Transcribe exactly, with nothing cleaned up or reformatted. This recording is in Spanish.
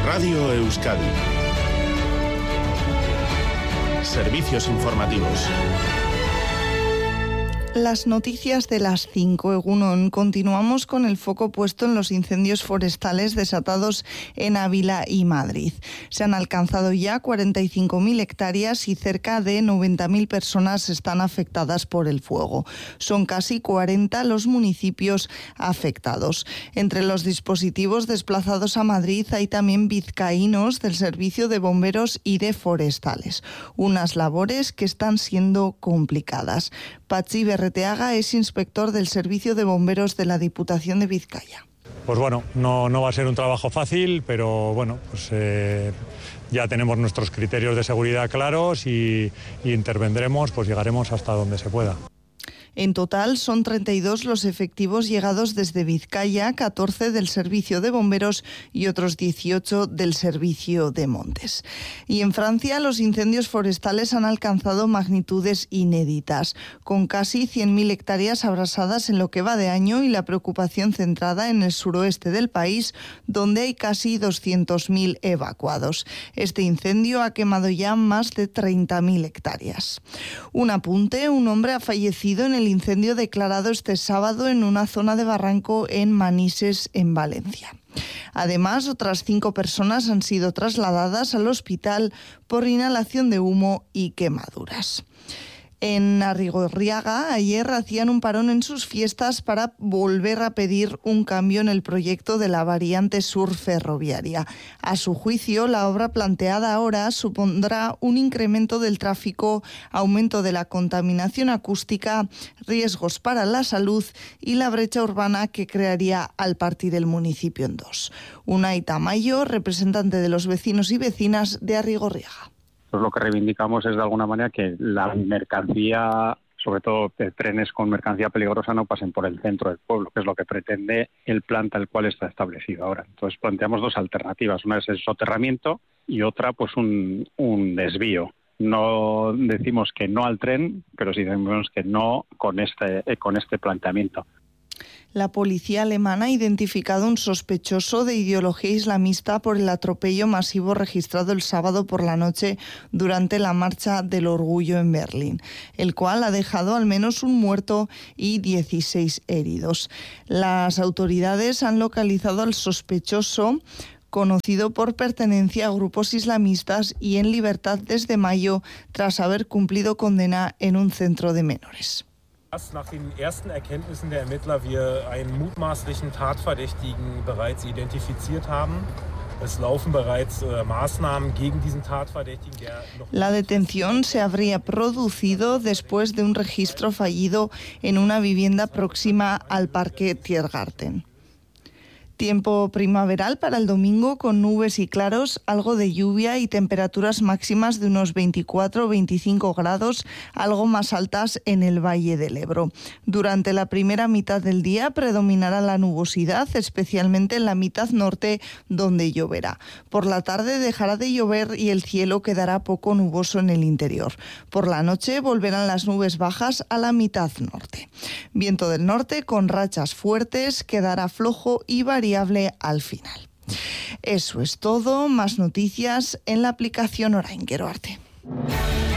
Radio Euskadi. Servicios informativos. Las noticias de las cinco, Egunon. Continuamos con el foco puesto en los incendios forestales desatados en Ávila y Madrid. Se han alcanzado ya cuarenta y cinco mil hectáreas y cerca de noventa mil personas están afectadas por el fuego. Son casi cuarenta los municipios afectados. Entre los dispositivos desplazados a Madrid hay también vizcaínos del Servicio de Bomberos y de Forestales. Unas labores que están siendo complicadas. Patxi Berreteaga es inspector del Servicio de Bomberos de la Diputación de Vizcaya. Pues bueno, no, no va a ser un trabajo fácil, pero bueno, pues eh, ya tenemos nuestros criterios de seguridad claros y, y intervendremos, pues llegaremos hasta donde se pueda. En total son treinta y dos los efectivos llegados desde Vizcaya, catorce del Servicio de Bomberos y otros dieciocho del Servicio de Montes. Y en Francia los incendios forestales han alcanzado magnitudes inéditas, con casi cien mil hectáreas abrasadas en lo que va de año y la preocupación centrada en el suroeste del país, donde hay casi doscientos mil evacuados. Este incendio ha quemado ya más de treinta mil hectáreas. Un apunte, un hombre ha fallecido en el incendio declarado este sábado en una zona de barranco en Manises, en Valencia. Además, otras cinco personas han sido trasladadas al hospital por inhalación de humo y quemaduras. En Arrigorriaga, ayer hacían un parón en sus fiestas para volver a pedir un cambio en el proyecto de la variante sur ferroviaria. A su juicio, la obra planteada ahora supondrá un incremento del tráfico, aumento de la contaminación acústica, riesgos para la salud y la brecha urbana que crearía al partir el municipio en dos. Unai Tamayo, representante de los vecinos y vecinas de Arrigorriaga. Pues lo que reivindicamos es de alguna manera que la mercancía, sobre todo de trenes con mercancía peligrosa, no pasen por el centro del pueblo, que es lo que pretende el plan tal cual está establecido ahora. Entonces planteamos dos alternativas, una es el soterramiento y otra pues un, un desvío. No decimos que no al tren, pero sí decimos que no con este, con este planteamiento. La policía alemana ha identificado un sospechoso de ideología islamista por el atropello masivo registrado el sábado por la noche durante la Marcha del Orgullo en Berlín, el cual ha dejado al menos un muerto y dieciséis heridos. Las autoridades han localizado al sospechoso, conocido por pertenencia a grupos islamistas y en libertad desde mayo tras haber cumplido condena en un centro de menores. Nach den ersten Erkenntnissen der Ermittler wir einen mutmaßlichen Tatverdächtigen bereits identifiziert haben. Es laufen bereits äh, Maßnahmen gegen diesen Tatverdächtigen. Der noch La detención se habría producido después de un registro fallido en una vivienda próxima al Parque Tiergarten. Tiempo primaveral para el domingo con nubes y claros, algo de lluvia y temperaturas máximas de unos veinticuatro o veinticinco grados, algo más altas en el Valle del Ebro. Durante la primera mitad del día predominará la nubosidad, especialmente en la mitad norte donde lloverá. Por la tarde dejará de llover y el cielo quedará poco nuboso en el interior. Por la noche volverán las nubes bajas a la mitad norte. Viento del norte con rachas fuertes, quedará flojo y variable al final. Eso es todo. Más noticias en la aplicación Orain Geroarte.